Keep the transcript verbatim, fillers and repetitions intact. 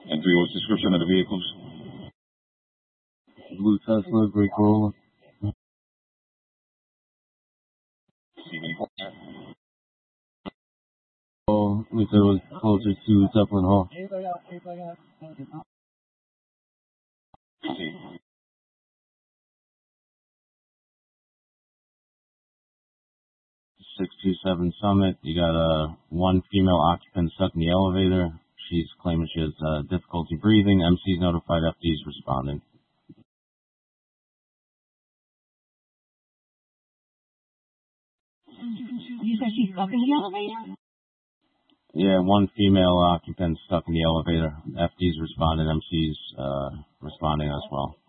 And three, what's the description of the vehicles? Blue Tesla, gray Corolla. Oh, we said it was closer to Zeppelin Hall. six two seven Summit. You got uh, one female occupant stuck in the elevator. She's claiming she has uh, difficulty breathing. M C's notified, F D's responding. You said she's stuck in the elevator? Yeah, one female occupant stuck in the elevator. F D's responding. M C's uh, responding as well.